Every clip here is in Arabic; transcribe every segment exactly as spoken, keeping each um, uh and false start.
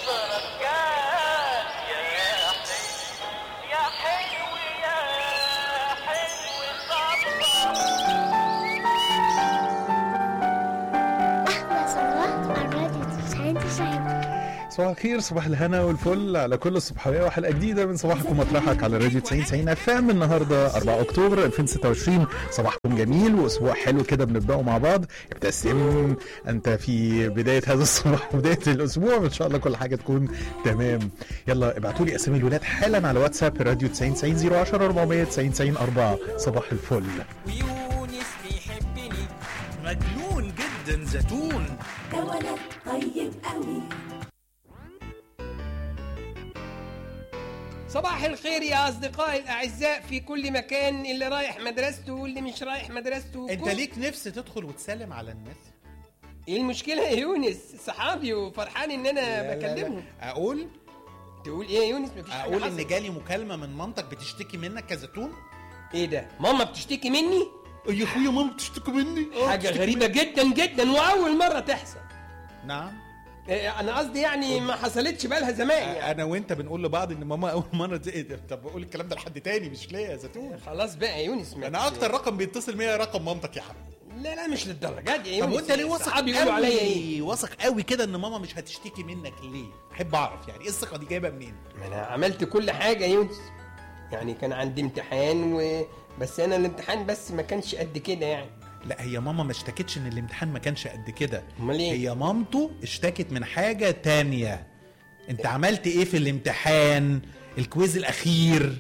صباح الخير، صباح الهنا والفل على كل الصبحوية وحلقة جديدة من صباحكم مطرحك على راديو تسعين تسعين اف ام. النهارده أربعة أكتوبر ألفين وستة وعشرين. صباحكم جميل واسبوع حلو كده بنبداه مع بعض. ابتسم انت في بداية هذا الصباح وبداية الاسبوع، ان شاء الله كل حاجة تكون تمام. يلا ابعتوا لي اسامي الولاد حالا على واتساب راديو تسعين تسعين صفر عشرة أربعمية تسعين تسعين أربعة. صباح الفل. ويونس بيحبني مجنون جدا زيتون ده ولد طيب قوي. صباح الخير يا أصدقائي الأعزاء في كل مكان، اللي رايح مدرسته واللي مش رايح مدرسته. انت كل... ليك نفس تدخل وتسلم على الناس؟ ايه المشكلة يا يونس؟ صحابي وفرحان ان انا بكلمهم. اقول تقول ايه يا يونس؟ مفيش حاجة اقول حصل. ان جالي مكالمة من مامتك بتشتكي منك كزيتون. ايه ده؟ ماما بتشتكي مني؟ يا اخويا ماما بتشتكي مني. حاجة غريبة جدا جدا واول مرة تحصل. نعم انا قصدي يعني ما حصلتش بقالها زمان يعني. انا وانت بنقول لبعض ان ماما اول مره دي. طب بقول الكلام ده لحد تاني مش ليا يا زيتون. خلاص بقى يا يونس. انا اكتر رقم بيتصل بيا رقم مامتك يا حبيبي. لا لا مش للدرجات يا يونس. طب وانت ليه واثق بيقولوا عليا ايه؟ واثق قوي كده ان ماما مش هتشتكي منك ليه؟ احب اعرف يعني ايه الثقه دي جايبه منين؟ ما انا عملت كل حاجه يا يونس. يعني كان عندي امتحان و... بس انا الامتحان بس ما كانش قد كده يعني. لا هي ماما ما اشتكتش ان الامتحان ما كانش قد كده. امال ايه؟ هي مامته اشتكت من حاجه تانية. انت عملت ايه في الامتحان الكويز الاخير؟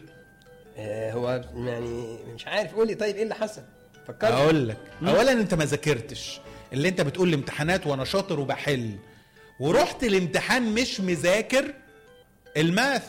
آه هو يعني مش عارف. قولي طيب ايه اللي حصل؟ فكرت اقول لك. اولا انت ما ذاكرتش، اللي انت بتقول الامتحانات وانا شاطر وبحل، ورحت الامتحان مش مذاكر الماث.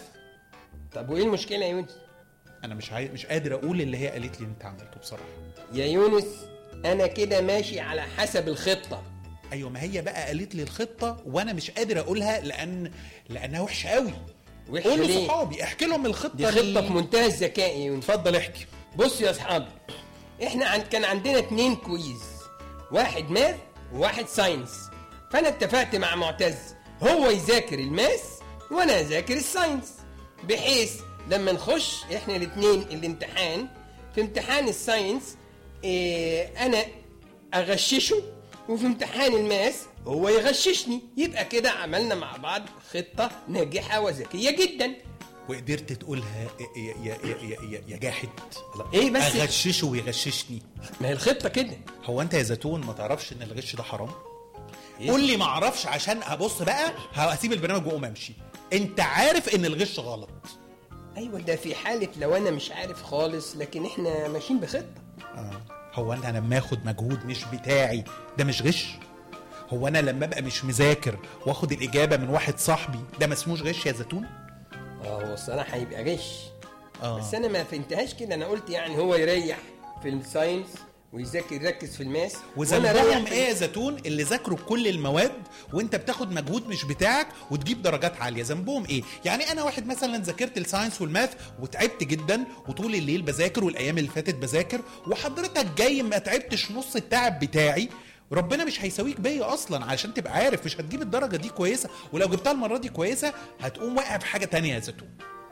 طب وايه المشكله يا يونس؟ انا مش عاي... مش قادر اقول اللي هي قالت لي انت عملته بصراحه يا يونس. انا كده ماشي على حسب الخطه. ايوه ما هي بقى قالت لي الخطه وانا مش قادر اقولها لان لانها وحشه قوي. وحشه قول ليه؟ لصحابي احكي لهم الخطه دي خطه في منتهى الذكاء يا يونس. اتفضل احكي. بص يا اصحابي، احنا عند كان عندنا اتنين كويز، واحد ماث وواحد ساينس. فانا اتفقت مع معتز هو يذاكر الماث وانا اذاكر الساينس، بحيث لما نخش احنا الاتنين الامتحان، في امتحان الساينس إيه انا اغششه، وفي امتحان الماس هو يغششني. يبقى كده عملنا مع بعض خطة ناجحة وذكية جدا. وقدرت تقولها يا يا يا يا, يا جاحد. ايه بس اغششه ويغششني؟ ما هي الخطة كده. هو انت يا زيتون ما تعرفش ان الغش ده حرام؟ إيه؟ قول لي ما اعرفش عشان ابص بقى هسيب البرنامج واقوم امشي. انت عارف ان الغش غلط. ايوه ده في حالة لو انا مش عارف خالص، لكن احنا ماشيين بخطة. آه. هو انا لما اخد مجهود مش بتاعي ده مش غش؟ هو انا لما ابقى مش مذاكر واخد الاجابة من واحد صاحبي ده ما اسموش غش يا زيتون؟ اه هو الصراحة هيبقى غش. آه. بس انا ما فهمتهاش كده. انا قلت يعني هو يريح في الساينس ويذاكر يركز في الماس. وذنبهم ايه يا زيتون اللي ذاكروا كل المواد وانت بتاخد مجهود مش بتاعك وتجيب درجات عاليه؟ ذنبهم ايه؟ يعني انا واحد مثلا ذاكرت الساينس والماث وتعبت جدا وطول الليل بذاكر والايام اللي فاتت بذاكر، وحضرتك جاي ما تعبتش نص التعب بتاعي، ربنا مش هيساويك بيا اصلا عشان تبقى عارف مش هتجيب الدرجه دي كويسه، ولو جبتها المره دي كويسه هتقوم واقع في حاجه تانية يا زيتون.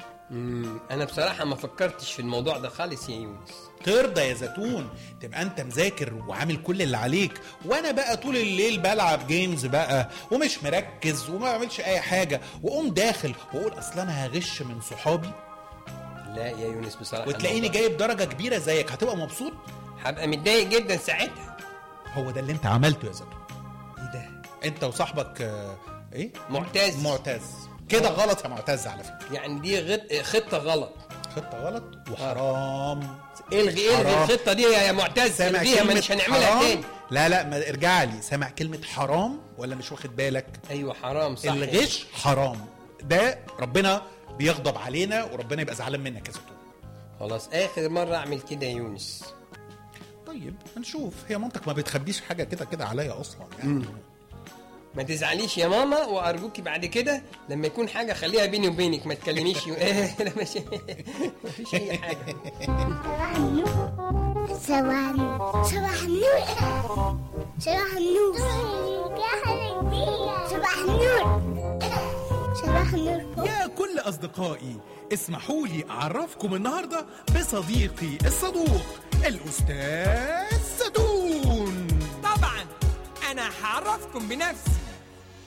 امم انا بصراحه ما فكرتش في الموضوع ده خالص يا يونس. ترضى يا زيتون تبقى انت مذاكر وعامل كل اللي عليك، وانا بقى طول الليل بلعب جيمز بقى ومش مركز وما بعملش اي حاجه، واقوم داخل واقول اصلا انا هغش من صحابي؟ لا يا يونس بصراحه وتلاقيني جايب درجه كبيره زيك، هتبقى مبسوط؟ هبقى متضايق جدا ساعتها. هو ده اللي انت عملته يا زيتون. ايه ده؟ انت وصاحبك اه ايه معتز. معتز كده غلط يا معتز على فكره. يعني دي غط... خطه غلط. خطه غلط وحرام. الغي الغي الخطه دي يا معتز، الغيها مش هنعملها تاني. لا لا ما ارجع لي. سامع كلمه حرام ولا مش واخد بالك؟ ايوه حرام صح. الغش حرام، ده ربنا بيغضب علينا وربنا يبقى زعلان منك يا زيتون. خلاص اخر مره اعمل كده يا يونس. طيب هنشوف. هي مامتك ما بتخبيش حاجه كده كده عليا اصلا يعني. مم. ما تزعليش يا ماما، وارجوكي بعد كده لما يكون حاجه خليها بيني وبينك، ما تكلميش. لا ماشي مفيش اي حاجه. صباح النور صباح النور صباح النور صباح النور صباح النور صباح النور. يا كل أصدقائي، اسمحوا لي أعرفكم النهاردة بصديقي الصدوق الأستاذ زيتون. طبعا أنا هعرفكم بنفسي،